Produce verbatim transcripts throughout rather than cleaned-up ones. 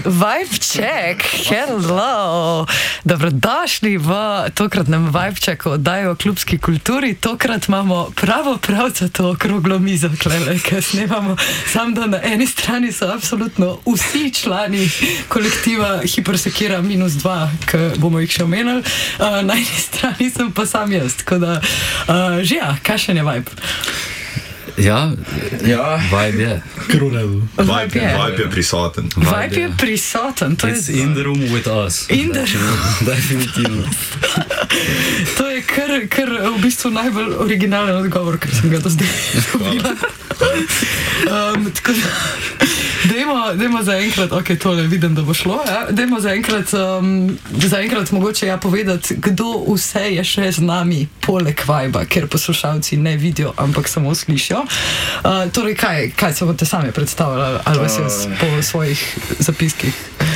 Vibe check, hello. Dobrodošli v tokratnem Vibe checku oddaji o klubski kulturi. Tokrat imamo pravo pravcato okroglo mizo, klele, ker snemamo. Sam da na eni strani so absolutno vsi člani kolektiva Hipersekira minus dva, ki bomo jih še omenili. Uh, na eni strani sem pa sam jaz, tako da uh, že ja, kakšen je vibe? Ja, ja. Vibe je. Vibe, Vibe je. vibe je prisoten. Vibe je prisoten. To It's je in the room with us. In the Definitivno. To je kar, kar v bistvu najbolj originalen odgovor, ker sem ga do zdaj dobila. Um, tako da, dajmo, dajmo za enkrat, ok, tole vidim, da bo šlo, ja? Dajmo za enkrat, um, za enkrat mogoče ja povedati, kdo vse je še z nami poleg Viba, ker poslušalci ne vidijo, ampak samo slišijo. Uh, torej, kaj, kaj se boste sami predstavljali, ali vas jaz po svojih zapiskih?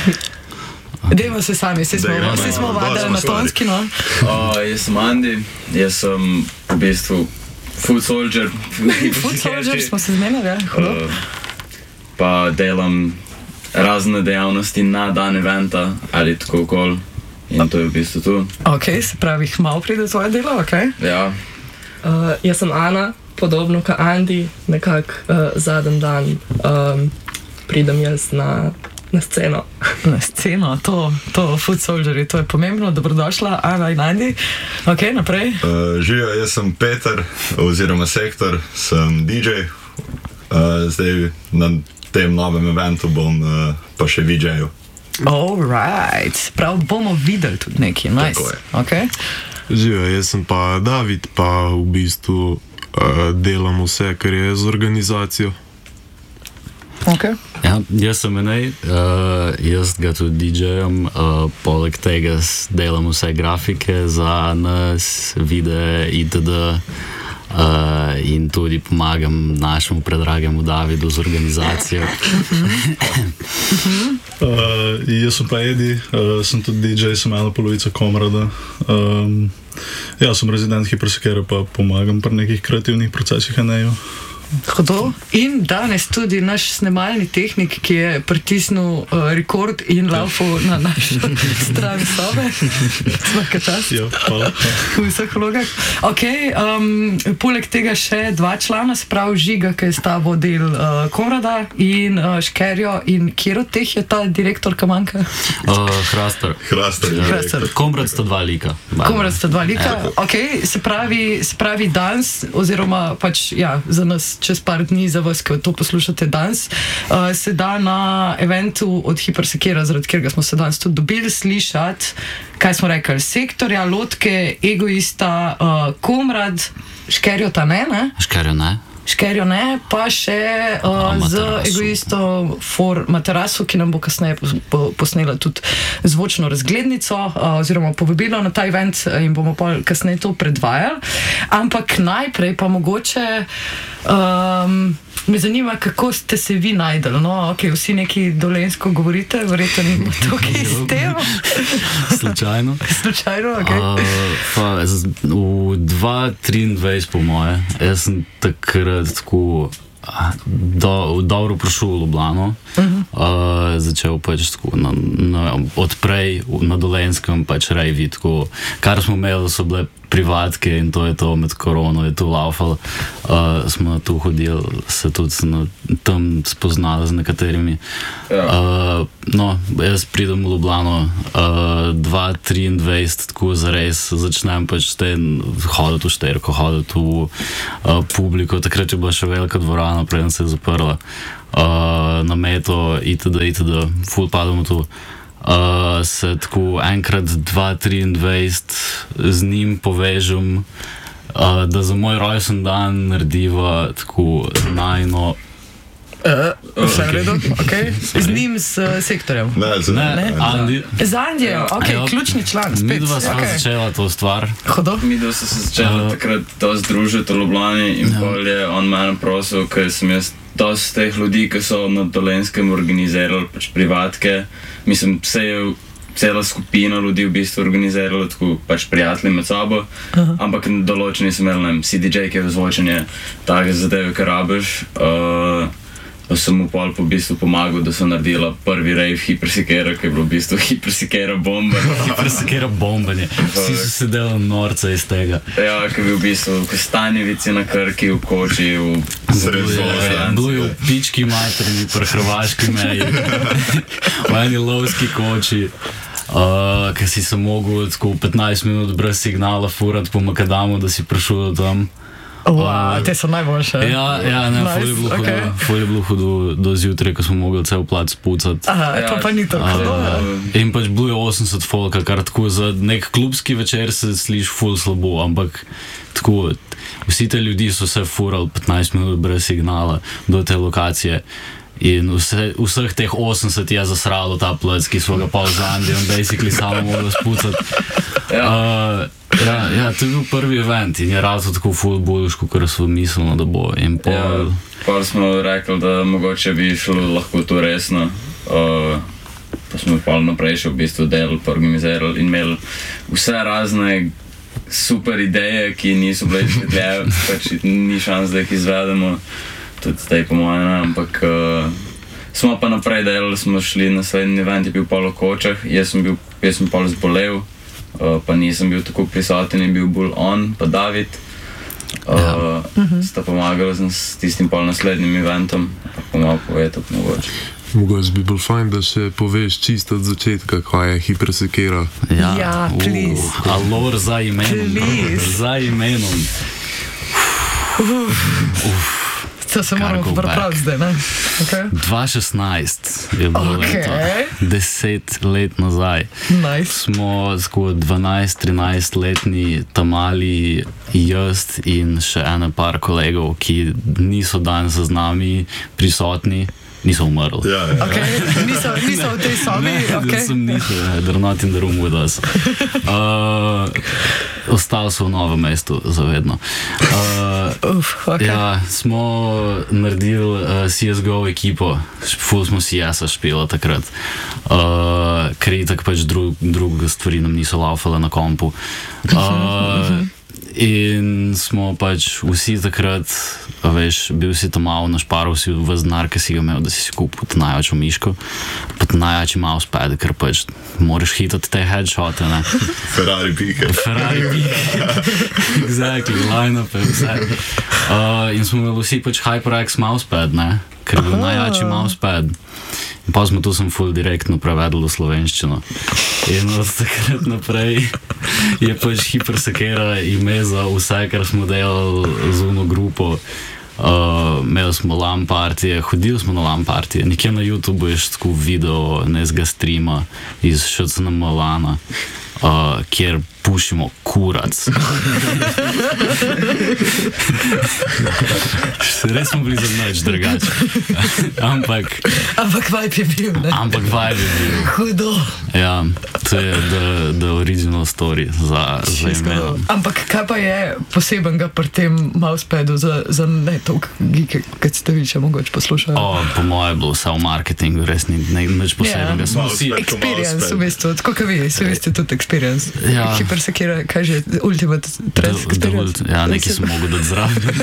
Dajmo se sami, vsi smo, Dejmo, vsi smo no, vadili smo na tonski, no? Uh, jaz sem Andi, jaz sem v bistvu food soldier. Food soldier smo se zmenili, ja? Uh, pa delam razne dejavnosti na dan eventa ali tako okol. In to je v bistvu tu. Ok, se pravi, malo pride tvoje delo, ok? Ja. Uh, jaz sem Ana, podobno kot Andi, nekako uh, zadnji dan um, pridem jaz na, na sceno. Na sceno, to, to food soldierji, to je pomembno, dobrodošla, Ana in Andi. Ok, naprej. Uh, živijo, jaz sem Peter, oziroma Sektor, sem D J. Uh, zdaj na tem novem eventu bom uh, pa še V J-ju. Alright, prav bomo videli tudi nekaj, nice. Tako je. Okay. Živijo, jaz sem pa David, pa v bistvu uh, delam vse, kar je z organizacijo. Okay. Ja, jaz sem Enej, uh, jaz ga tudi DJam, uh, poleg tega delam vse grafike za nas, videe itd. Uh, in tudi pomagam našemu predragemu Davidu z organizacijo. uh, jaz sem pa Edi, uh, sem tudi D J, sem ena polovica Komrada. Um, ja, sem rezident Hipersekira, pa pomagam pri nekih kreativnih procesih Eneju. Hodo. In danes tudi naš snemalni tehnik, ki je pritisnil uh, rekord in laufal na našo stran sobe. Svaka čast. Jo, hvala. V vseh vlogah. Ok, um, poleg tega še dva člana, se pravi Žiga, ki je s tabo del uh, Komrada, in uh, Škerjo. In kjer od teh je ta direktor, ki manjka? Uh, Hrastar. Hrastar. Ja. Hrastar. Komrad sta dva lika. Komrad sta dva lika. Ok, se pravi, se pravi danes, oziroma pač ja, za nas čez par dni, za vas, ki to poslušate danes, uh, se da na eventu od Hipersekira, zaradi katerega smo se danes tudi dobili, slišati, kaj smo rekli, Sektorja, Lotke, Egoista, uh, Komrad, Škerjo ta ne, ne? Škerjo ne. Škerjo ne, pa še uh, z Egoistom for Materasu, ki nam bo kasneje posnela tudi zvočno razglednico, uh, oziroma povabilo na ta event in bomo pa kasneje to predvajali. Ampak najprej pa mogoče um, me zanima, kako ste se vi najdeli. No, ok, vsi neki dolensko govorite, verjetno ni tukaj s tem. Slučajno. Slučajno, ok. Uh, pa, z, v dva tisoč triindvajset po moje, jaz sem takrat tako do, dobro prišel v Ljubljano, uh-huh. uh, začel pač tako na, na, odprej na Dolenskem pač rejvi, tako, kar smo imeli, so bile privatke in to je to med korono, je to laufalo. Uh, smo tu hodili, se tudi na, tam spoznali z nekaterimi. Uh, no, jaz pridem v Ljubljano uh, dva tisoč triindvajset, tako zares začnem pač te hoditi v Šterko, hoditi v uh, publiko. Takrat je bila še velika dvorana, preden se je zaprla. Uh, na meto, itd., itd., ful padamo tu. Uh, se tako enkrat dva tisoč triindvajset z njim povežem, uh, da za moj rojsten dan narediva tako najno. Uh, vse v redu, ok. Z njim, s uh, Sektorjem. Ne, z Ne, Ne? Andi. Z Andijem, ok, Ajo, ključni član, spet. Mi dva sva Ok. začela to stvar. Hodo? Mi dva so se začeli Uh, takrat to združiti v Ljubljani in Ja. pol je on mene prosil, ker sem jaz dosti teh ljudi, ki so na Dolenskem organizirali pač privatke. Mislim, vse je cela skupina ljudi v bistvu organizirala, tako pač prijatelji med sabo, uh-huh. ampak določeni so imeli, ne vem, C D J, ki je zvočenje, take zadeve, kar rabiš. Uh, Pa sem mu pol po v bistvu pomagal, da so naredila prvi rave Hypersekera, ki je bilo v bistvu Hypersekera bomba. Hypersekera bombanje. Vsi so se delali norca iz tega. Ja, ki je bil v bistvu v Kostanjevici na Krki, v Koči, v Sredozemlju. Bilo je v pički materni, pri hrvaški meji, v eni lovski Koči. Uh, ker si se mogel tako petnajst minut brez signala furat po makadamu, da si prišel do tam. Wow, te so najboljše. Ja, ja, ne, Nice, ful je bilo hudo, okay. ful je bilo hudo do zjutraj, ko smo mogli cel plac spucati. Aha, to pa ni tako. Uh, in pač bilo je osemdeset folka, kar tako za nek klubski večer se sliši ful slabo, ampak tako, vsi te ljudi so se furali petnajst minut brez signala do te lokacije. In vse, vseh teh osemdeset je zasralo ta plac, ki so ga pa vzandi in basically samo mogli spucati. Ja. Uh, ja, ja, to je bil prvi event in je razno tako ful boljš, kot so mislili, da bo. In pol... Ja, pol smo rekli, da mogoče bi šlo lahko to resno. Uh, pa smo pol naprej še v bistvu delali, pa organizirali in imeli vse razne super ideje, ki niso bile izvedljive, pač ni šans, da jih izvedemo. Tudi zdaj po mojem, ne, ampak uh, smo pa naprej delali, smo šli naslednji event, je bil pol v Kočah, jaz sem bil, jaz sem pol zbolel, uh, pa nisem bil tako prisoten in bil bolj on, pa David, uh, ja. uh-huh. sta pomagali z, s tistim pol naslednjim eventom, pa pa malo povedal, mogoče. Mogoče bi bil fajn, da še poveš čisto od začetka, kaj je Hypersekera. Ja, Ja, please. Uh, alor za imenom. Please. Za imenom. Uf. To se moramo pripraviti zdaj, ne? Okay. dva tisoč šestnajst je bilo Okay. leto, deset let nazaj. Nice. Smo tako dvanajst trinajst letni tamali, jaz in še ene par kolegov, ki niso danes z nami prisotni, niso umrli. Ja, ja. Okay. Niso, niso v tej sobi, okay. Sem niso, they're not in the room with us. Uh, ostali so v Novem mestu, zavedno. Uh, Uf, okay. Ja, smo naredili uh, C S G O ekipo, ful smo C S-a špila takrat, uh, ker itak pač drug, druge stvari nam niso laufale na kompu. Uh, in smo pač vsi takrat, veš, bil si tam malo našparal si v znar, ki si ga imel, da si si kupil najjačo miško, pa najjači mousepad, ker pač moraš hitati te headshote, ne. Ferrari pike. Ferrari pike. Exactly, line-up je vse. Uh, in smo imeli vsi pač HyperX mousepad, ne, ker je bil najjači mousepad. In pa smo to sem ful direktno prevedli v slovenščino. In od takrat naprej je pač Hypersekera ime za vse, kar smo delali z uno grupo. Uh, imeli smo LAN partije, hodili smo na LAN partije, nekje na YouTubeu je še tako video nezga streama iz Š C N M LAN-a, uh, kjer pušimo kurac. Res smo bili za nič drugače. Ampak... Ampak vibe je bil, ne? Ampak vibe je bil. Hudo. Ja, to je the, the original story za, za imenom. Ampak kaj pa je posebenega pri tem mousepadu za, za ne toliko geeke, kad ste vi še mogoče poslušali? O, po moje je bilo vse v marketingu, res ni ne, nič posebenega. Ja. Smo vsi... Experience v bistvu, tako kot vi, vsi veste tudi experience. Ja. Hypersekera, kaj že, ultimate trans experience. Ja, nekaj sem mogel dati zraven.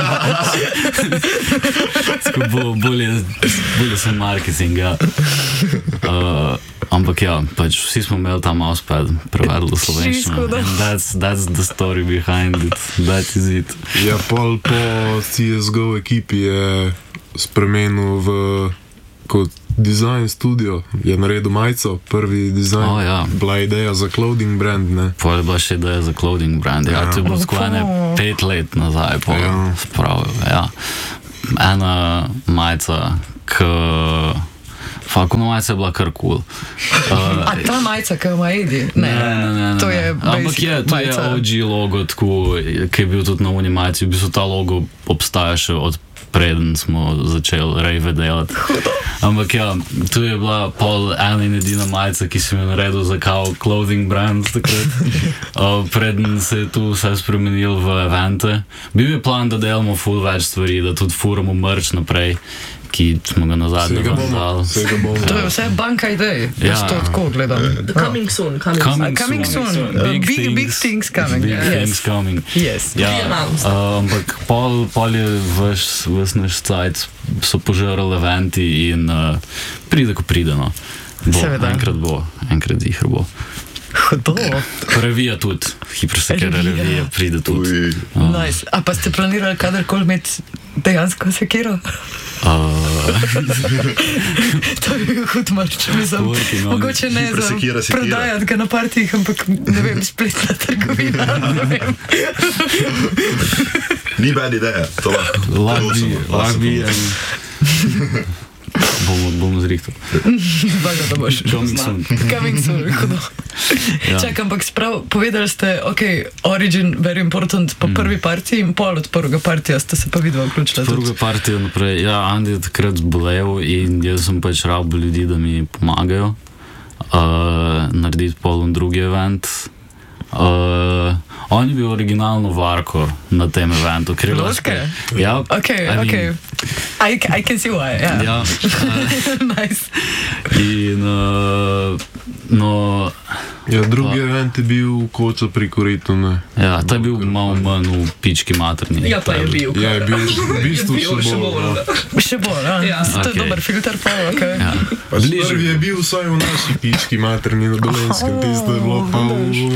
Tako bo, bolje, bolje sem marketing, ja. Uh, ampak ja, pač vsi smo imeli ta mousepad prevedli v slovenščino. And that's, that's the story behind it. That is it. Ja, pol po C S G O ekipi je spremenil v kot design studio, je naredil majico, prvi dizajn, oh, ja. Bila ideja za clothing brand, ne? Pa je bila še ideja za clothing brand, ja, Ja. to je bilo skoro ene pet let nazaj, pa Ja. spravil, ja. Ena majica, k... Fak, ona majica je bila kar cool. Uh, A ta majica, ki jo ima Edi? Ne, Ne, ne, ne, ne. to je Ampak basic je, to majica. je O G logo, tako, ki je bil tudi na uni majici. V bistvu ta logo obstaja še od preden smo začeli rave delati. Ampak ja, tu je bila pol ena in edina majica, ki sem jo naredil za kao clothing brand takrat. Uh, preden se je tu vse spremenil v evente. Bil je plan, da delamo ful več stvari, da tudi furamo merch naprej, ki smo ga nazadnje Vsega bomo, dali. vsega bomo. To je vse banka idej, Ja. jaz to tako gledam. Coming soon, coming soon. Coming Coming soon, soon. Uh, Big big, big things. things coming. Big Yes. things coming. Yes. Ja, Be announced. uh, ampak pol, pol je ves, ves naš cajt so požrli eventi in uh, pride, ko pride, no. Bo, Seveda. enkrat bo, enkrat zihar bo. Hudo. Revija tudi, hipersekera Revija. revija pride tudi. Uj, Uh, Nice. A pa ste planirali kadarkoli imeti dejansko sekiro? uh, To je bil hud marč, mislim. Working on it. Mogoče ne za Hipersekira, sekira. prodajati ga na partijih, ampak ne vem, spletna trgovina, ne vem. ni bad ideja, to lahko. lahko bi, Awesome, lahko bi. awesome. Um, bomo, bomo zrihtali. Valjda, da boš. Coming soon. Coming soon, hudo. Ja. Čakaj, ampak sprav, povedali ste, ok, Origin, very important, po prvi partiji in pol od prvega partija ste se pa vidva vključila. tudi. Druga partija naprej. Ja, Andi je takrat zbolel in jaz sem pač rabil ljudi, da mi pomagajo uh, narediti poln drugi event. Uh, on je bil originalno Varko na tem eventu. ker je bilo Loške? spe- Ja, Ok, I mean, ok. I, I can see why, ja. Ja, Nice. in uh, no, Ja, drugi event je bil koča pri koritu, ne. ja, ta je bil malo manj v pički materni. Ja, pa je bil. Ja, je bil v bistvu Je bil še še bolj. bolj, no. da. Še bolj, ja. Ja. To je Ok. dober filter, pa ok. Ja. Pač prvi je bil vsaj v naši pički materni na Dolenskem, tisto je bilo pa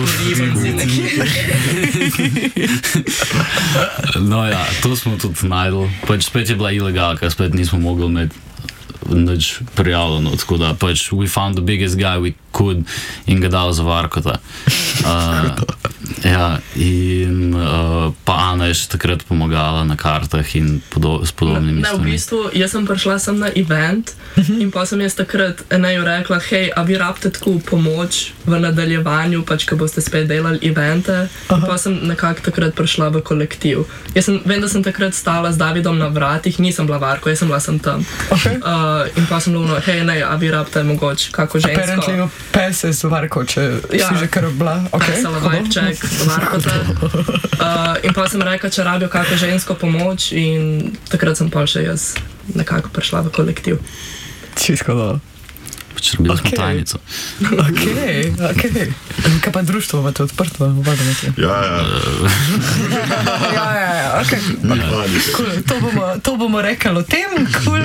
v... No ja, to smo tudi najdel. Pač spet je bila ilegalka, spet nismo mogli imeti nič prijavljeno, tako da pač we found the biggest guy we could in ga dal za Varkota. Uh, ja, in uh, pa Ana je še takrat pomagala na kartah in podo s podobnimi Ne, v stvarmi. bistvu, jaz sem prišla sem na event in pa sem jaz takrat enejo rekla, hej, a vi rabite tako pomoč v nadaljevanju, pač, ko boste spet delali evente. In pa sem nekako takrat prišla v kolektiv. Jaz sem, vem, da sem takrat stala z Davidom na vratih, nisem bila Varko, jaz sem bila sem tam. Okay. Uh, in pa sem bila, hej, ne, a vi rabite mogoče kako Apparently žensko. you passes Varko, če Ja. si že kar bila. Okay. Pesala vibe check, Varkota. Uh, in pa sem rekla, če rabijo kako žensko pomoč in takrat sem pa še jaz nekako prišla v kolektiv. Čisto dobro. Pač rabili smo Ok. tajnico. Ok, ok. Kaj pa društvo imate odprto? Vadamete. Ja, ja, Ja, ja, ja, ok. nakladni. Cool. To, bomo, to bomo rekli o tem, cool.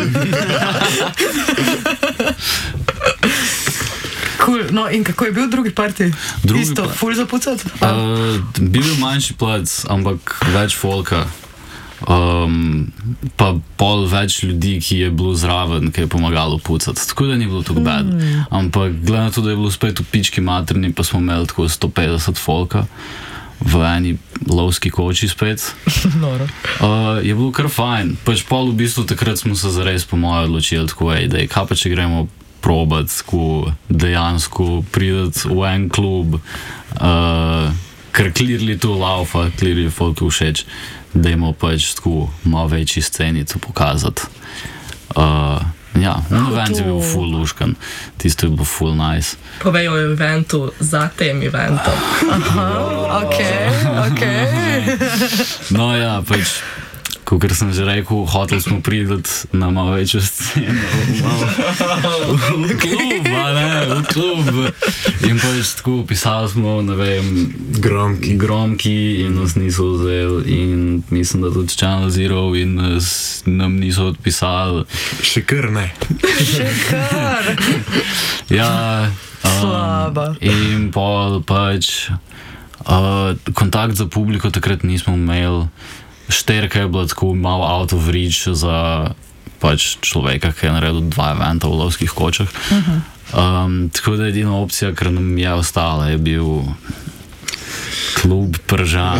Cool. No, in kako je bil drugi partij? Drugi Isto, pa- ful zapucat? Uh, bil je manjši plac, ampak več folka. Um, pa pol več ljudi, ki je bilo zraven, ki je pomagalo pucati. Tako da ni bilo tako bad. Ampak glede na to, da je bilo spet v pički materni, pa smo imeli tako sto petdeset folka v eni lovski koči spet. Noro. Uh, je bilo kar fajn. Pač pol v bistvu takrat smo se zares po mojem odločili, tako ej, da je kaj pa če gremo probat, tako dejansko prideti v en klub, uh, ker clearly to laufa, clearly folku všeč, da imamo pač tako malo večji scenico pokazati. Uh, ja, on event je bil full luškan, tisto je bilo full nice. Povejo o eventu za tem eventom. Ok, ok. No ja, pač, kot sem že rekel, hotel smo priti na malo večjo sceno, malo v klub, a ne, v klub. In pač tako pisali smo, ne vem, Gromki. gromki in nas niso vzeli in mislim, da tudi Channel Zero in nas, nam niso odpisali. Še kar ne. Še kar. Ja, um, Slaba. in pol pač uh, kontakt za publiko takrat nismo imeli. Šterka je bila tako malo out of reach za pač človeka, ki je naredil dva eventa v lovskih kočah. Um, tako da edina opcija, ker nam je ostala, je bil klub Pržan.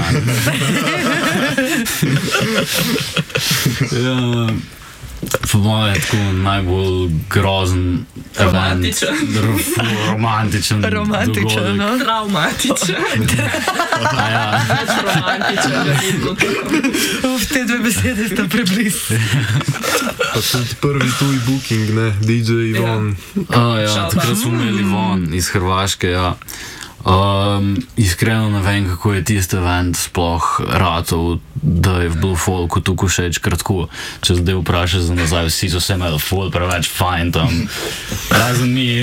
Ja, po mojem je tako najbolj grozen Romantičen. event. Ro- romantičen. Romantičen, dogodek. no? Traumatičen. A ja. Več romantičen, da ni bilo. Uf, te dve besede sta preblizu. Pa tudi prvi tuj booking, ne, D J Ivan. A, ja, Šalba. takrat smo imeli von iz Hrvaške, ja. Um, iskreno ne vem, kako je tisti event sploh ratov da je bilo folku tukaj všeč, kratko, če zdaj vprašaš za nazaj, vsi so se imeli folk preveč fajn tam, razen mi.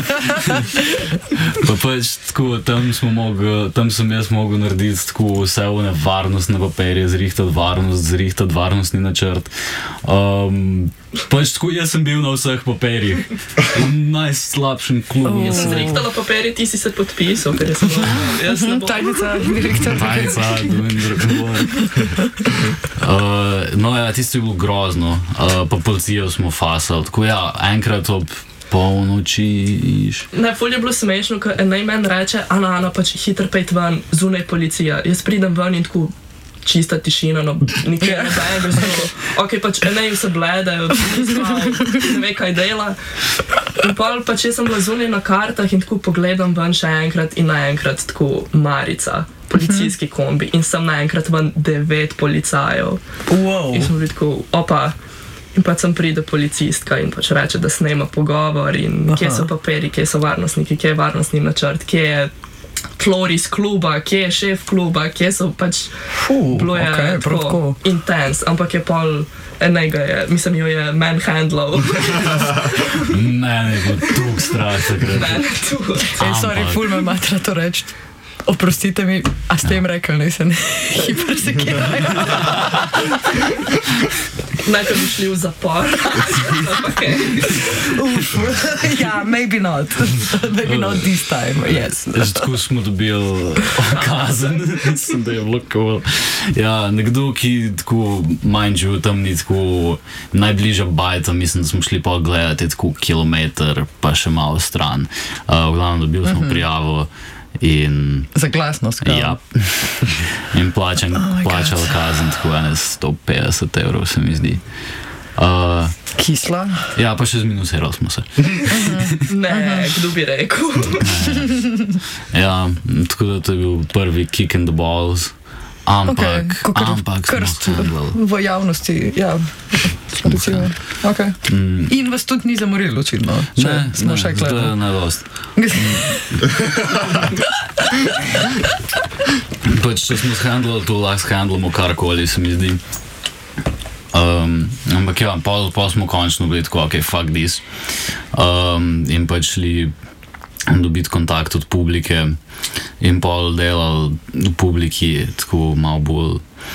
Pa pač tako, tam smo mogli, tam sem jaz mogel narediti tako vse one varnostne papirje, zrihtati varnost, zrihtati varnostni načrt. Um, pač tako, jaz sem bil na vseh papirjih, v najslabšem klubu. Jaz sem zrihtala papirje, ti si se podpisal, ker jaz sem jaz ne bom. Tajnica, direktor. Tajnica, domen dragovoljno. Uh, no ja, tisto je bilo grozno, uh, pa policijo smo fasali, tako ja, enkrat ob polnoči. Ne, ful je bilo smešno, ko naj meni reče, Ana, Ana, pač hitro pejt ven, zunaj policija. Jaz pridem ven in tako čista tišina, no, nikjer ne dajem, zelo, ok, pač naj vse bledajo, ne ve, kaj dela. In pol pač jaz sem bila zunaj na kartah in tako pogledam ven še enkrat in naenkrat tako Marica, policijski kombi in sem naenkrat ven devet policajev. Wow. In sem bili tako, opa, in pač sem pride policistka in pač reče, da snema pogovor in kje so papiri, kje so varnostniki, kje je varnostni načrt, kje je tlor iz kluba, kje je šef kluba, kje so pač bilo je okay, tako intens, ampak je pol enega je, mislim, jo je manhandlal. Mene je bilo tuk strah takrat. Mene tudi. Ej, sorry, ful me matra to reči. Oprostite mi, a ste jim rekli, ne se ne hipersekirajo. Najprej bi šli v zapor. Uf, ja, maybe not. Maybe not this time, yes. Že tako smo dobili kazen, mislim, da je bilo cool. Ja, nekdo, ki tako, mind you, tam ni tako najbližja bajta, mislim, da smo šli pa gledati tako kilometer, pa še malo stran. Uh, v glavnem dobili smo prijavo in za glasnost, kao. Ja. In plačan, oh plačal kazen tako ene sto petdeset evrov, se mi zdi. Uh, Kisla? Ja, pa še zminusirali smo se. Ne, kdo bi rekel. Ja, tako da to je bil prvi kick in the balls. Ampak, okay, ampak krst v javnosti, ja. Recimo, okay. mm. In vas tudi ni zamorilo, očitno. Ne, smo ne, še to je najdost. Pač, če smo shandlali, to lahko shandlamo karkoli, se mi zdi. Um, ampak ja, pa, pa smo končno bili tako, ok, fuck this. Um, in pač šli dobiti kontakt od publike in pol delal v publiki tako malo bolj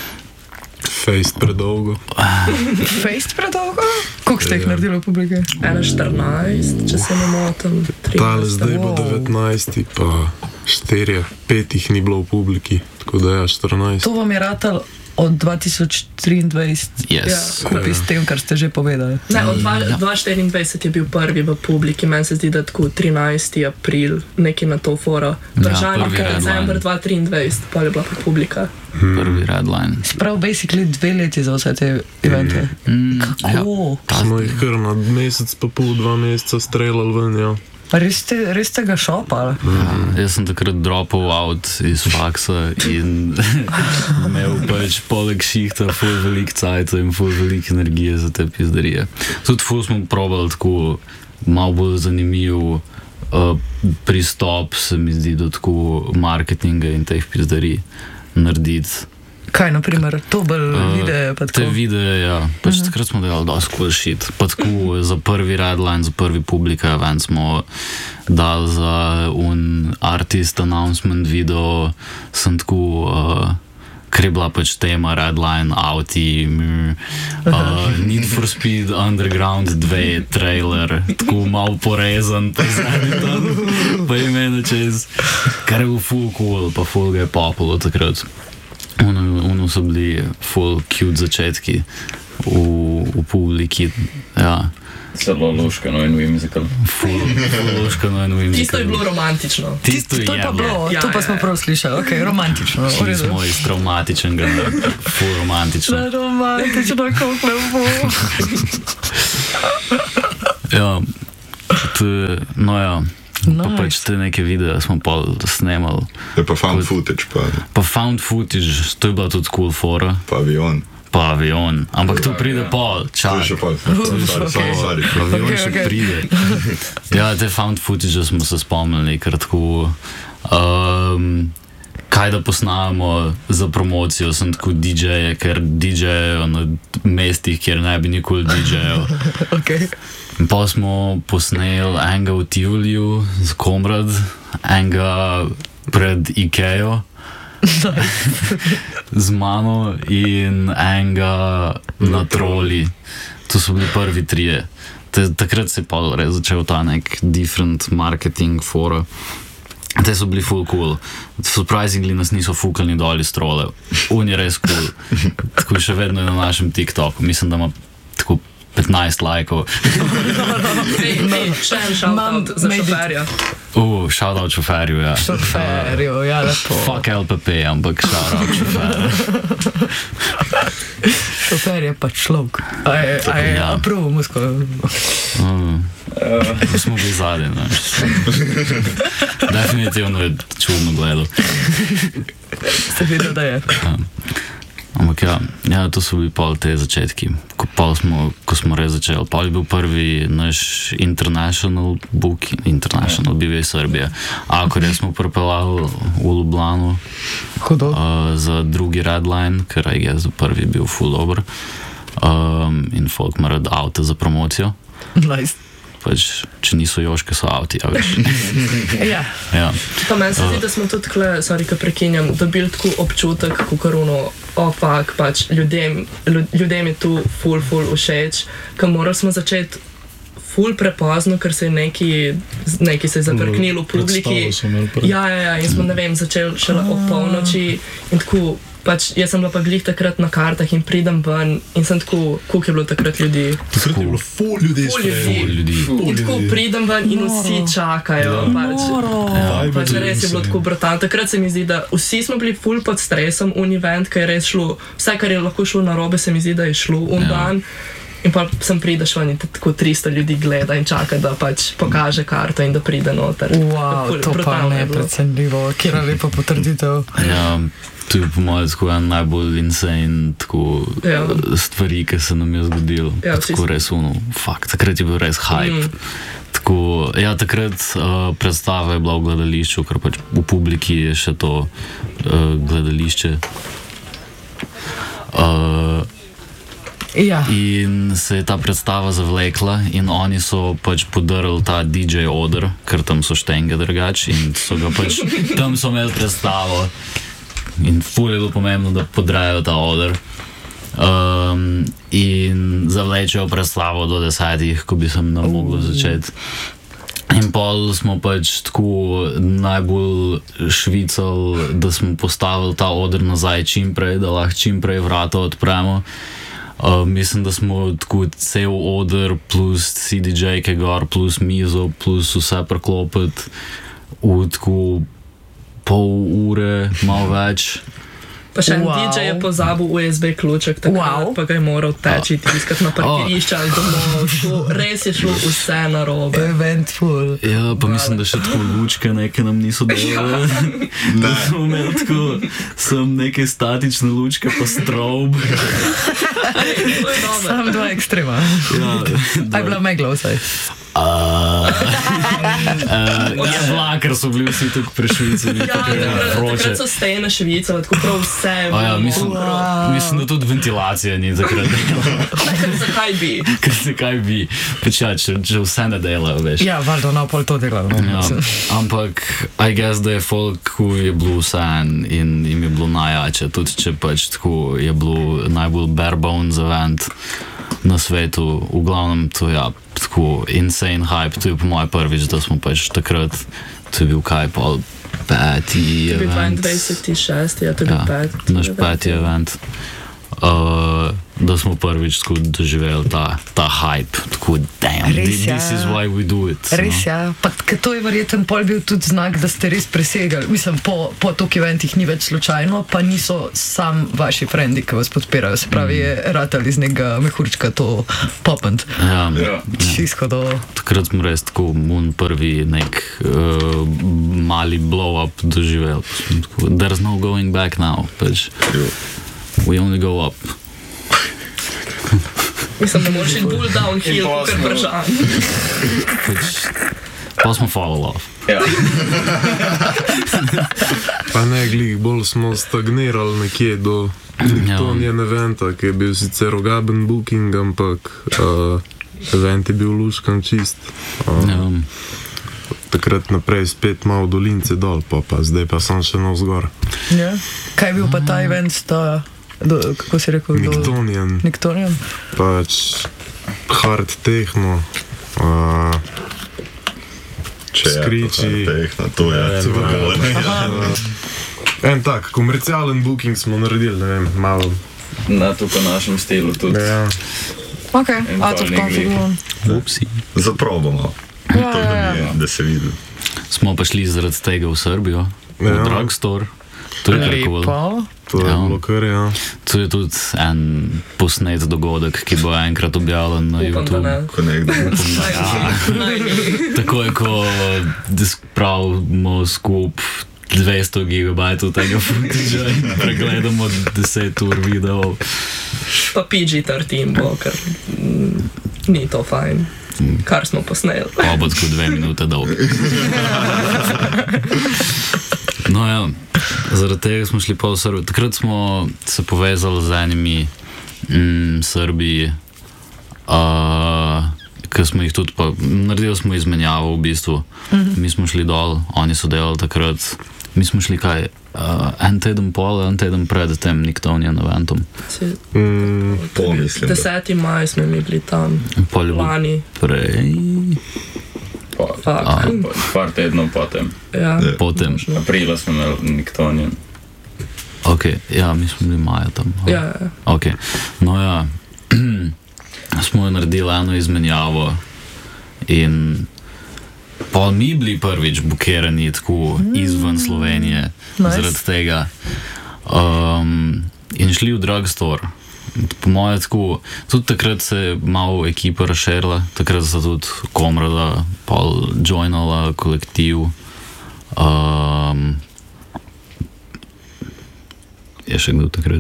Fejst predolgo. Fejst predolgo? Koliko ste jih naredili v publiki? Ena štirinajst, če se ne motim. Tale zdaj bo devetnajst, pa štirje, pet jih ni bilo v publiki, tako da ja, štirinajst. To vam je ratal od dva tisoč triindvajset, yes. Ja, skupaj s tem, kar ste že povedali. Ne, od dva tisoč štiriindvajset je bil prvi v publiki, meni se zdi, da tako trinajsti april, nekaj na to foro. Držanje, ja, ker december dva tisoč triindvajset, pa je bila pa publika. Hmm. Prvi redline. Sprav basically dve leti za vse te evente. Mm, Kako? Ja, smo jih kar na mesec pa pol, dva meseca streljali ven, ja. Res ste, res ste ga šopali? Ja, jaz sem takrat dropal out iz faksa in imel pač poleg šihta ful velik cajta in ful velik energije za te pizdarije. Tudi ful smo probali tako malo bolj zanimiv uh, pristop, se mi zdi, do tako marketinga in teh pizdarij narediti. Kaj, naprimer, to bolj uh, videe pa tako? Te videe, ja. Pač uh-huh. takrat smo delali dosti cool shit. Pa tako za prvi redline, za prvi publika event smo dali za un artist announcement video, sem tako, uh, ker je bila pač tema redline, auti, uh, Need for Speed, Underground dva, trailer, tako malo porezan, pa zadnji tam, pa imena čez, kar je bil full cool, pa full ga je popolo takrat. Ono so bili full cute začetki v, v publiki, ja. Celo Loškano in Whimsical. Full, full Loškano in Whimsical. Tisto je bilo romantično. Tisto, Tisto je pa bilo, ja, to pa smo prav slišali, ok, romantično. Šli smo iz traumatičnega, full romantično. Da, romantično, kako lepo. Ja, to je, no ja. Nice. Pa pač te neke videe smo pa snemali. Je pa found footage, pa. Pa found footage, to je bila tudi cool fora. Pa avion. Pa avion, ampak to pride pol, čak. To je še pol, sorry, sorry, sorry. Avion Okay, še okay. pride. Ja, te found footage smo se spomnili, ker tako, um, kaj kaj da posnamemo za promocijo, sem tako D J-je, ker D J-jejo na mestih, kjer ne bi nikoli D J-jejo. Okay. In pa smo posneli enega v Tivliju z Komrad, enega pred Ikejo z mano in enega na Troli. To so bili prvi trije. Takrat se je pa res začel ta nek different marketing fora. Te so bili full cool. Surprisingly nas niso fukali dol iz Trole. On je res cool. Tako še vedno je na našem TikToku. Mislim, da ima tako petnajst lajkov. Ej, ej, še en shoutout za šoferja. Uh, shoutout šoferju, ja. Šoferju, ja, lepo. Fuck L P P, ampak shoutout šoferju. Šofer je pa človek. A je, a je, a prvo musko. Mm. Uh, smo bili zadnji, ne. Definitivno je čudno gledal. Ste videli, da je. Ja. Ampak ja, ja, to so bili pol te začetki, ko, pol smo, ko smo res začeli. Pol je bil prvi naš international book, international, bil je Srbija. Akor je smo pripeljali v Ljubljano uh, za drugi Redline, ker je za prvi bil full over. Um, in folk ima rad avte za promocijo. Nice. Pač, če niso joške, so avti, ja, veš. Ja. Ja. Pa meni se zdi, da smo tudi, kle, sorry, ko prekinjam, dobili tako občutek, kako ono, oh fuck, pač ljudem, ljudem je tu ful, ful všeč, ker morali smo začeti ful prepozno, ker se je neki, neki se je zaprknilo v publiki. Ja, ja, ja, in smo, ne vem, začeli šele ob polnoči in tako, pač jaz sem bila pa glih takrat na kartah in pridem ven in sem tako, koliko je bilo takrat ljudi? Takrat je bilo ful ljudi. Ful ljudi. In tako pridem ven in vsi čakajo. Pač, pač res je bilo tako brutalno. Takrat se mi zdi, da vsi smo bili ful pod stresom un event, ker je res šlo, vse kar je lahko šlo narobe, se mi zdi, da je šlo un dan. In pa sem prideš ven in tako tristo ljudi gleda in čaka, da pač pokaže karto in da pride noter. Wow, to pa ne je precenljivo. Kjera lepa potrditev. Ja, to je po mojem tako en najbolj insane tako ja. stvari, ki se nam je zgodilo. Ja, tako res uno, fakt, takrat je bil res hype. Mm. Tako, ja, takrat uh, predstava je bila v gledališču, ker pač v publiki je še to uh, gledališče. Uh, Ja. In se je ta predstava zavlekla in oni so pač podarili ta D J oder, ker tam so štenge drugač in so ga pač, tam so imeli predstavo in ful je bilo pomembno, da podrajo ta oder. Um, in zavlečejo predstavo do desetih, ko bi se nam moglo začeti. In pol smo pač tako najbolj švicali, da smo postavili ta oder nazaj čim prej, da lahko čim prej vrata odpremo. Uh, mislim, da smo tako cel oder plus C D J, ki gor, plus mizo, plus vse preklopiti v tako pol ure, malo več. Pa še en Wow. D J je pozabil U S B ključek, takrat Wow. pa ga je moral teči tiskati na parkirišče ali domov. Šlo, res je šlo vse narobe. Eventful. Ja, pa mislim, da še tako lučke neke nam niso delale. Da smo imeli tako, sem neke statične lučke pa strobe. Sam dva ekstrema. Ja, A je bila megla vsaj? Uh, uh, je bila, ker so bili vsi tako prešvicani. Ja, takrat, takrat so stene švice, tako prav vse. Oh, ja, mislim, Wow. mislim, da tudi ventilacija ni takrat delala. Ker zakaj bi? Ker se kaj bi, pač ja, če, če vse ne delajo, veš. Ja, valjda, na pol to delal. Ja, ampak, I guess, da je folk, ko je bilo vse in jim je bilo najjače, tudi če pač tako je bilo najbolj bare bones event na svetu, v glavnem to ja, tako insane hype, to je po moje prvič, da smo pač takrat, to je bil kaj pol peti To bi event. dvaindvajset šest, ja, to bi Ja, peti. naš peti event. Uh, da smo prvič tako doživeli ta, ta hype, tako damn, Res, this, this ja. is why we do it. Res, ja. Pa k- to je verjeten pol bil tudi znak, da ste res presegali. Mislim, po, po toliko eventih ni več slučajno, pa niso sam vaši frendi, ki vas podpirajo. Se pravi, je ratal iz nekega mehurčka to popend. Ja, Ja. Čisto do... takrat smo res tako mun prvi nek uh, mali blow-up doživeli. Tako, there's no going back now, pač. We only go up. Mislim, da moraš iti bolj downhill, In kot pa smo- Bržan. Pač, Pa smo fall off. Ja. Pa ne, glih, bolj smo stagnirali nekje do Niktonija eventa, ki je bil sicer ogaben booking, ampak uh, event je bil luškan čist. Uh, Ja. takrat naprej spet malo dolince dol, pa, pa zdaj pa sem še navzgor. Ja. Kaj je bil pa ta event, sta, do, kako si rekel? Niktonijan, Niktonijan. pač hard techno, uh, Če je Skriči. to tehno, to je uh, en tak komercialen booking smo naredili, ne vem, malo. Na to po našem stilu tudi. Ja. Ok, En out of polni comfort glih. zone. Upsi. Zaprobamo. Ja, To, ja, da, ja. bi, da se vidi. Smo pa šli zaradi tega v Srbijo, v Ja. drugstore. To je kar kul. Lepo. To je Ja. bilo kar, ja. To je tudi en posnet dogodek, ki bo enkrat objavljen na Upam, da ne. YouTube. Ko nekdo Tako je, ko spravimo skup dvesto gigabajtov tega footage in pregledamo deset ur videov. Pa P G trinajst bo, ker mm, ni to fajn, kar smo posneli. Pa bo tako dve minute dolg. No ja, zaradi tega smo šli pa v Srbijo. Takrat smo se povezali z enimi mm, Srbiji, uh, ki smo jih tudi pa, naredili smo izmenjavo v bistvu. Mi smo šli dol, oni so delali takrat, mi smo šli kaj, uh, en teden pol, en teden pred tem Niktonijan eventom. Si- Mm, pol mislim, da. deseti maj smo mi bili tam, Pol je bilo lani. prej, Pa, Fak. pa, par tednov potem. Ja. Ja. potem. Aprila smo imeli Niktonijan. Ok, ja, mi smo bili maja tam. Ja, ja. Okay. No, ja, smo naredili eno izmenjavo, in pa mi bili prvič bukirani tako izven Slovenije, Nice. zaradi tega. Um, in šli v drugstore. Po mojem, tako, tudi takrat se je malo ekipa razširila, takrat so tudi Komrada, pol joinala kolektiv. Um, je še kdo takrat?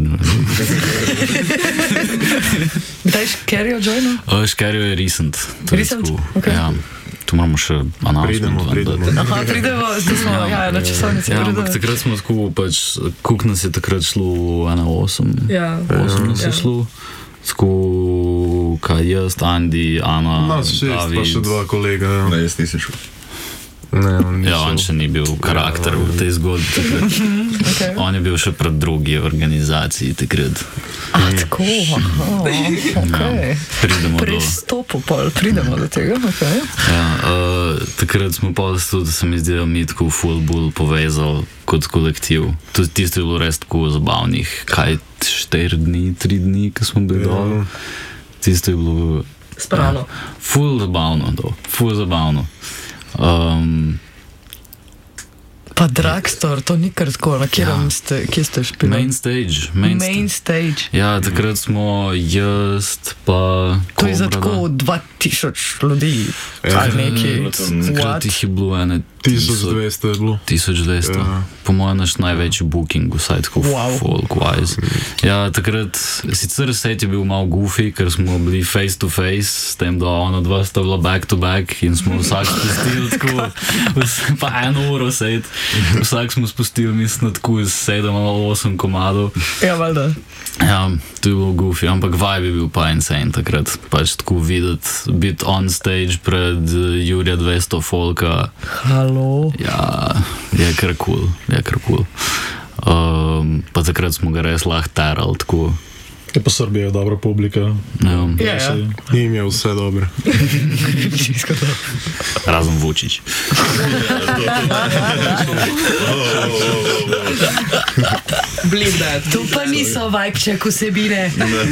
Kdaj je Kerry joinal? Uh, Škerjo je recent. to je Recent? tako, Ok. Ja, tu moramo še announcement Pridemo, ven pridemo. dati. Aha, pridemo, zdaj smo, ja, ja, na časovnici. Ja, ampak pridemo. takrat smo tako, pač, koliko nas je takrat šlo, ena osem, Ja. osem nas je Ja. šlo. Tako, kaj jaz, Andi, Ana, Nas šest, pa David. še dva kolega. Ja, Ne, jaz nisem šel. ne, on ni Ja, on šel. še ni bil karakter v tej zgodbi. takrat. Okay. On je bil še pred drugi organizaciji takrat. A, tako, aha, okay. Pridemo do... Pristopu, pol, pridemo do tega, okay. Ja, uh, takrat smo pa tudi, se mi zdi, da mi tako full bull povezali kot kolektiv. Tudi tisto je bilo res tako zabavnih, kaj štiri dni, tri dni, ko smo bili Ja. dol. Tisto je bilo Spravno. full zabavno, do, full zabavno. Um, Pa Drugstore, to ni kar tako, na kjerem ste, kje ste špili? main stage, main, Main sta- stage. Ja, takrat smo jaz, pa To je za Komrada. tako dva tisoč ljudi, ali neki. Takrat What? jih je bilo ene tisoč dvesto je bilo. tisoč dvesto. Ja. Po mojem, naš največji booking, vsaj tako Wow. folk-wise. Ja, takrat sicer set je bil malo goofy, ker smo bili face to face, s tem, da ona dva sta bila back to back in smo vsak spustili tako, vs- pa eno uro set. Vsak smo spustili, mislim, da tako iz sedem ali osem komadov. Ja, valjda. Ja, to je bilo goofy, ampak vibe je bil pa insane takrat. Pač tako videti, biti on stage pred uh, Jurija dvesto folka. Halo. Ja, je kar kul, cool, je kar kul. Cool. Um, pa takrat smo ga res lahko terali, tako. Je pa Srbija dobra publika. Ja, Ja, ja. Njim je vse dobro. Čisto to. razen Vučić. Believe that. To pa niso vibe check vsebine.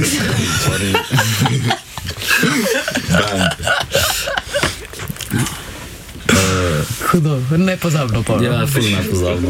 Hudo, nepozabno pa. Ja, ful nepozabno.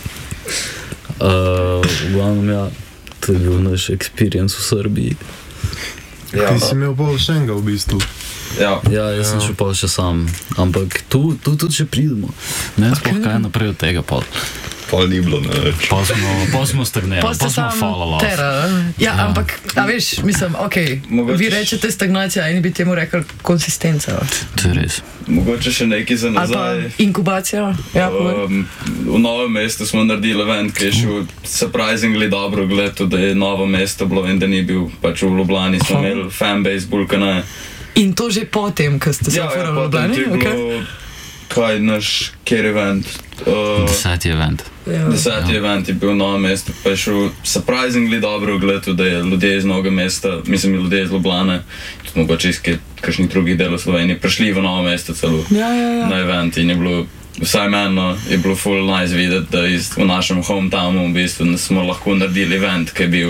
Uh, v glavnem, ja, to je bil naš experience v Srbiji. Ti si imel pol še enega v bistvu. Ja, Ja, jaz sem šel pa še sam, ampak tu, tu tudi še pridemo. Ne, sploh kaj naprej od tega pa. pol ni bilo nič. Pa smo, pa smo stagnirali, Pa ste pa smo sam falala. terali. Ja, Ja. ampak, a veš, mislim, ok, Mogoče vi š- rečete stagnacija in bi temu rekli konsistenca. To je res. Mogoče še nekaj za Ali pa nazaj. inkubacija. Ja, povej. Um, v Novem mestu smo naredili event, ki je šel surprisingly dobro, gledal, da je Novo mesto bilo in da ni bil pač v Ljubljani, smo Aha. imeli fanbase Bulkana. In to že potem, ko ste se Ja, ja, ofurali v potem Ljubljani? to je Okay. bilo, kaj naš, kjer event. Uh, Deseti event. Ja. Deseti ja. event je bil v Novem mestu, pa je šel surprisingly dobro, gledal, da je ljudje iz Novega mesta, mislim, ljudje iz Ljubljane, tudi mogoče iz kje- kakšnih drugih delov Slovenije, prišli v Novo mesto celo Ja, ja, ja. na event in je bilo, vsaj meni, je bilo full nice videti, da iz, v našem hometownu v bistvu da smo lahko naredili event, ki je bil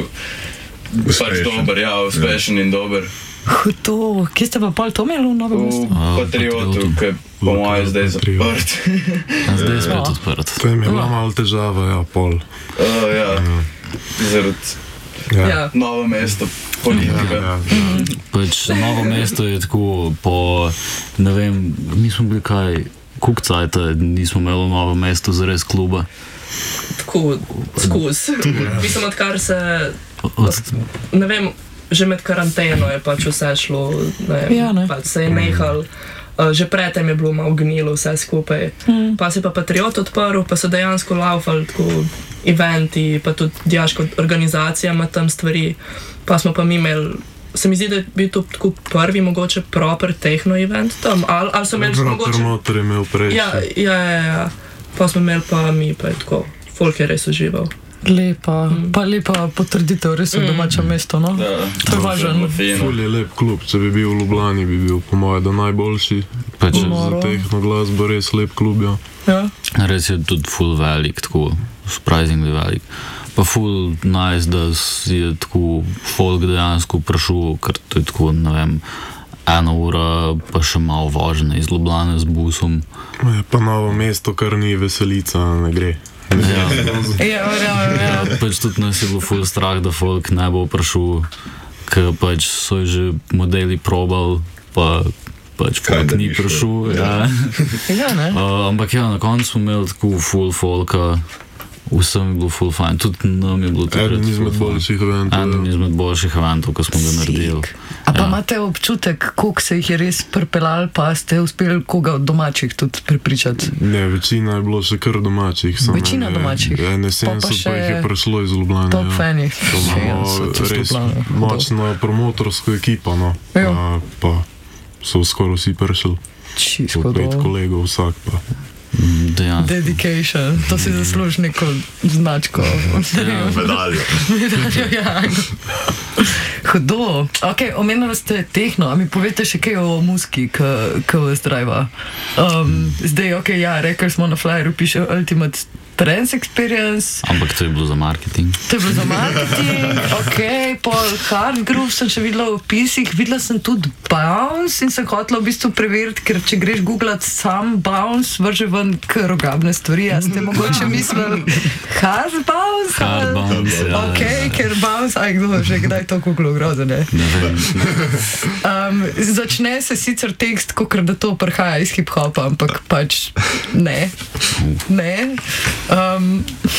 pač Uspešen. dober, ja, uspešen in dober. Hudo. Kje ste pa pol to imeli v Novem mestu? V Patriotu, ki je po mojem zdaj zaprt. A zdaj je spet Ja. odprt. To je mi bila malo težava, ja, pol. Uh, ja, zaradi Ja. Ja. Novo mesto politika. Ja, ja. Pač Novo mesto je tako po, ne vem, mi smo bili kaj, kukcajta, nismo imeli v Novem mestu zares kluba. Tako, skus. Mislim, odkar se, Od, ne vem, že med karanteno je pač vse šlo, ne vem, Ja, ne. pač se je nehal. Uh, že predtem je bilo malo gnilo vse skupaj. Mm. Pa se je pa Patriot odprl, pa so dejansko laufali tako eventi, pa tudi dijaška organizacija ima tam stvari. Pa smo pa mi imeli, se mi zdi, da je bil to tako prvi mogoče proper techno event tam, ali, ali so imeli Proper mogoče... motor je imel prej. Ja, ja, ja, ja. Pa smo imeli pa mi, pa je tako, folk je res užival. Lepa, pa lepa potrditev, res v domačem mestu, no? Ja, To je važno. Ful je lep klub, če bi bil v Ljubljani, bi bil po mojem, da najboljši. pač, Za Moro. tehno glasbo res lep klub, ja. Ja. res je tudi full velik, tako surprisingly velik. Pa full nice, da s- je tako folk dejansko prišel, ker to je tako, ne vem, ena ura pa še malo vožnje iz Ljubljane z busom. Je pa Novo mesto, kar ni veselica, ne gre. Ja. Ja, verjamem, ja. Pač tudi nas je bilo full strah, da folk ne bo prišel, ker pač so že modeli probal, pa pač Kaj, folk da ni ni šel. prišel. Ja. Ja, ne? Uh, ampak ja, na koncu smo imeli tako full folka, vsem je bilo full fajn, tudi nam je bilo takrat Eden izmed full fajn. boljših eventov. Eden ja. izmed boljših eventov, ko smo ga naredili. A pa Ja. imate občutek, koliko se jih je res pripeljali, pa ste uspeli koga od domačih tudi prepričati? Ne, večina je bilo še kar domačih. samo Večina ene- domačih. Ene Pa sedemdeset pa pa jih je še prišlo iz Ljubljane. Top ja. fani. To imamo res močno promotorsko ekipo, no. Ja. Pa, pa so skoraj vsi prišli, Čisto po pet dobro. kolegov vsak pa. Dejansko. Dedication, to si zasluži neko značko. Medaljo. Ja. Hudo. Okay, omenili ste tehno, a mi povete še kaj o muski, ki vas driva. Um, zdaj, ok, ja, rekli smo na flyerju, piše Ultimate Trance Experience. Ampak to je bilo za marketing. To je bilo za marketing, ok, pol hard groove sem še videla v opisih, videla sem tudi bounce in sem hotela v bistvu preveriti, ker če greš googlat sam bounce, vrže ven k rogabne stvari, a ste mogoče mislili hard bounce? Hard bounce, ja. Ok, ker bounce, aj kdo že kdaj to googlal, grozno. Ne vem. Um, začne se sicer tekst, kot da to prihaja iz hip-hopa, ampak pač ne. Ne. Um,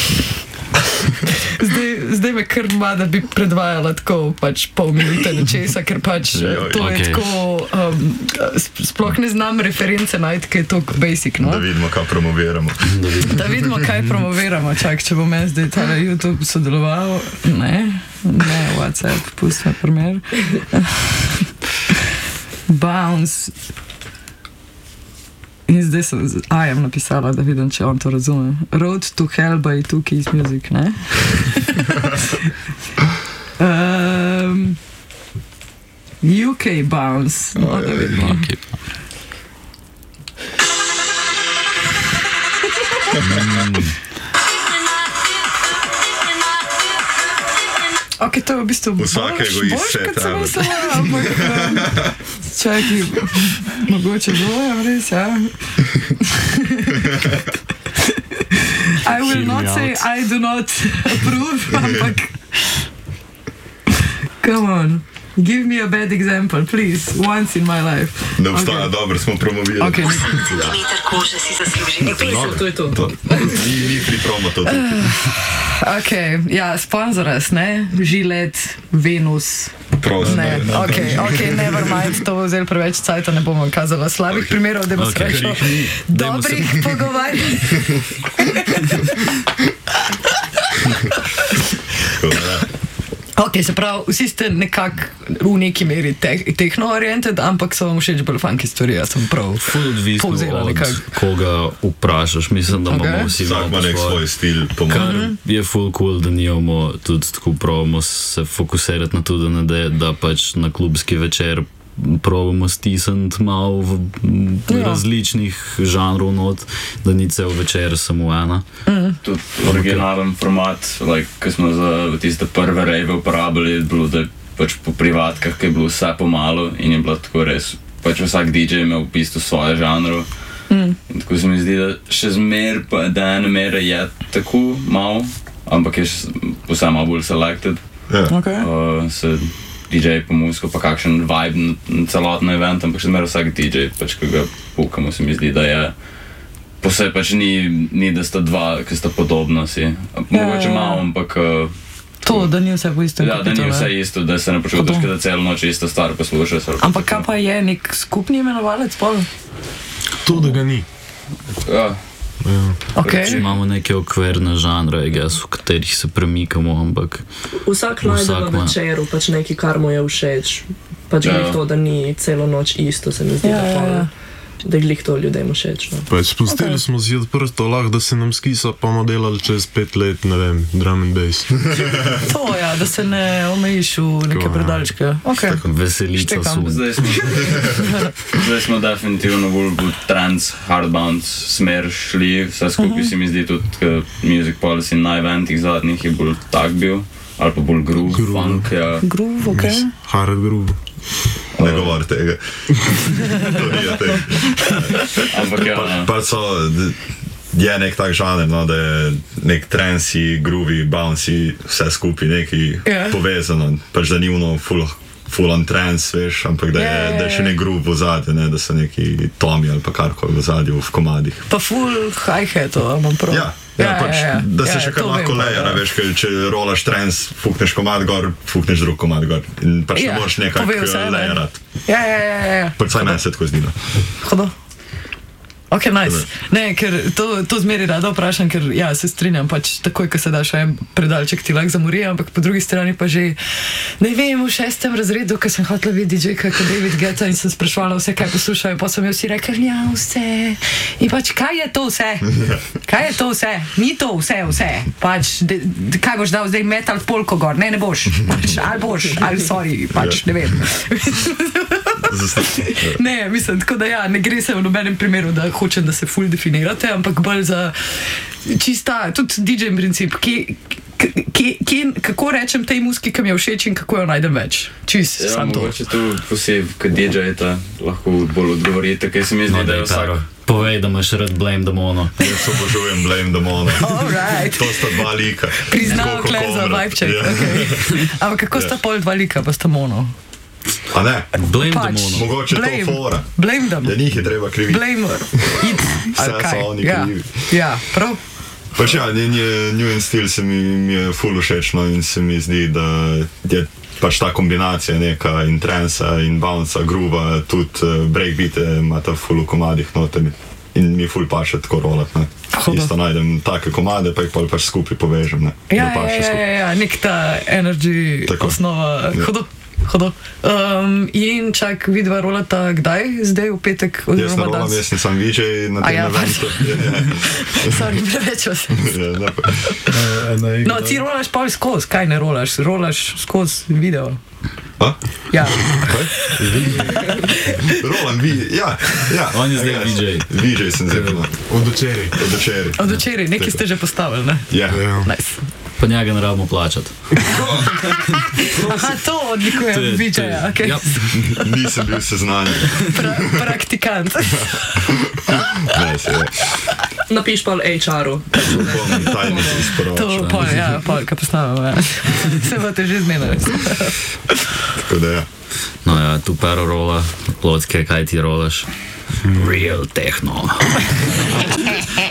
zdaj, zdaj me kar ima, da bi predvajala tako pač pol minute nečesa, ker pač Joj, to je okej. tako, um, sp- sploh ne znam reference najti, kaj je tako basic, no? Da vidimo, kaj promoviramo. Da vidimo, kaj promoviramo. Čak, če bo meni zdaj ta YouTube sodeloval. Ne, ne, WhatsApp, pusti me primer. Bounce. In zdaj sem z Ajem napisala, da vidim, če on to razume. Road to Hell by Two Keys Music, ne? um, U K Bounce. No, da vidimo. Okay. Ok, to je v bistvu Vsak boljš, egoist boljš, se kot sem tebe. mislila, ampak um, čakaj, mogoče dojem res, ja. I will Hear not me say out. I do not approve, ampak come on. Give me a bad example, please, once in my life. Ne obstaja, okay. Dobro smo promovirali. Okay. Centimeter kože si zasluži. Pisal, to je to. To, ni, ni pri promo to. Ok, ja, sponzoras, ne? Žilet, Venus. Prosim. Ne, ne, ok, ok, never mind, to bo vzeli preveč cajta, ne bomo kazala slabih okay. primerov, da bo Okay. srečo dobrih pogovarjanj. Ok, se pravi, vsi ste nekako v neki meri te tehno-oriented, ampak so vam všeč bolj funky stvari, jaz sem prav Ful odvisno povzela od nekako. koga vprašaš. Mislim, da Okay. imamo vsi Vsak malo ima po nek svoje. svoj stil, po Kar mojem. je full cool, da nimamo tudi tako pravimo se fokusirati na to, da, ne de, da pač na klubski večer probamo stisniti malo v m, Ja. različnih žanrov not, da ni cel večer samo ena. Tudi originalen format, like, ki smo za tiste prve rave uporabili, je bilo, da pač po privatkah, ki je bilo vse pomalo in je bilo tako res, pač vsak D J imel v bistvu svoje žanro. Mm. In tako se mi zdi, da še zmer pa do ene mere je tako malo, ampak je še vse malo bolj selected. Ja. Okay. Uh, se D J po muziko, pa kakšen vibe na, na celotno event, ampak še zmer vsak D J, pač, ki ga pukamo, se mi zdi, da je posebej pač ni, ni, da sta dva, ki sta podobna si. Mogoče ja, ja. malo, ampak uh, To, da ni vse po istem. ja, da ni vse isto, da se ne počutiš, Hudo. da celo noč isto stvar poslušaš. ali pa Ampak kaj tako. pa je nek skupni imenovalec pol? To, da ga ni. Ja, Ok. Pač imamo neke okvirne žanre, I guess, v katerih se premikamo, ampak Vsak najde Vsak v ima. večeru pač nekaj, kar mu je všeč. Pač Ja. glih to, da ni celo noč isto, se mi zdi, Ja, da, ja, pol, ja. da glih to ljudem všeč. No. Pač spustili Okay. okay. smo si odprto, lahko da se nam skisa, pa bomo delali čez pet let, ne vem, drum and bass. To, ja, da se ne omejiš v neke Tako, ja. predalčke. Okay. veselica Štekam. sun. zdaj smo, zdaj smo definitivno bolj v trance, hardbounce smer šli, vse skupaj se mi zdi tudi, ker Music Policy na eventih zadnjih je bolj tak bil, ali pa bolj groove, Groove. funk, ja. Groove, ok. Hard groove. Ne govor tega. To ni tega. Ampak ja, Pa, no. pa so, d- je nek tak žanr, no, da je nek trancy, groovy, bouncy, vse skupaj neki Ja. povezano. Pač da ni ono full, full on trance, veš, ampak da je, Ja, ja, ja. da je še nek groove v zadju, ne, da so neki tomi ali pa karkoli v zadju v komadih. Pa full hi-hat, a imam prav. Ja, ja, ja, pač, ja, ja. Da se Ja, še kar to lahko vem, lejera, ja. veš, ker če rolaš trance, fukneš komad gor, fukneš drug komad gor. In pač Ja, ne moreš nekako pove vse, ne. lejerati. Ja, ja, ja, ja, ja. Pač vsaj meni se tako zdi. no. Hodo. Ok, nice. Ne, ker to, to zmeri rada vprašam, ker ja, se strinjam, pač takoj, ko se daš en predalček, ti lahko zamori, ampak po drugi strani pa že, ne vem, v šestem razredu, ko sem hotela videti D J kot David Guetta in sem sprašvala vse, kaj poslušajo, pa so mi vsi rekli, ja, vse. In pač, kaj je to vse? Kaj je to vse? Ni to vse, vse. Pač, de, de, kaj boš dal zdaj metal polko gor? Ne, ne boš. Pač, ali boš, ali sorry, pač, ne vem. Ne, mislim, tako da ja, ne gre se v nobenem primeru, da hočem, da se ful definirate, ampak bolj za čista, tudi D J princip, kje, kje, kje, kako rečem tej muski, ki mi je všeč in kako jo najdem več. Čist, Ja, sam to. mogoče tu posebej, kot D J-ta, lahko bolj odgovorite, ker se mi zdi, No, da je daj, vsak... Taro, povej, da imaš rad blame demono. Jaz obožujem Blame Demona. Alright. To sta dva lika. Priznal Tako kot kle za Komrad. vibe check. Ja. Okay. Ampak kako sta pol dva lika, pa sta mono? A ne, Blame Pač. demono. mogoče je Blame. to fora. Blame them. Ja, njih je treba kriviti. Blamer. It. Vse Ali kaj? so oni Ja. krivi. Ja, prav. Pač ja, njen je New in Steel se mi, mi je ful všečno in se mi zdi, da je pač ta kombinacija neka in transa in bounca, groova, tudi uh, breakbeate ima ta ful v komadih noter in mi ful paše tako rolat, ne. Hudo. Isto najdem take komade, pa jih pol pač skupaj povežem, ne. Ja, Da ja, paše ja, skupaj. ja, ja, nek ta energy Tako. osnova. Ja. Hudo. Hudo. Um, in čak, vidva rolata kdaj? Zdaj v petek? Jaz ne oziroma rolam, danes? jaz nisem V J na A tem ja, eventu. Ja, ja. Sorry, preveč vas. Ja, ne, pa- Uh, ne, No, ti rolaš pa skozi, kaj ne rolaš? Rolaš skozi video. A? Ja. Rolam, vi, ja, ja. On je zdaj Ja, V J. V J sem zdaj, no. Od včeraj. Od včeraj. Od včeraj, nekaj ste že postavili, ne? Ja. Ja. Nice. Pa njega ne rabimo plačati. Aha, to odlikuje To je- to je- videa, ok. Ja. Nisem bil seznanjen. Pra, praktikant. Ne, se je. napiš pa H R-u. Bom tajnici To sporočil. pol, ja, pol, kaj postavimo, ja. Se boste že zmenili. Tako da ja. No ja, tu pero rola, lotke, kaj ti rolaš? Real techno.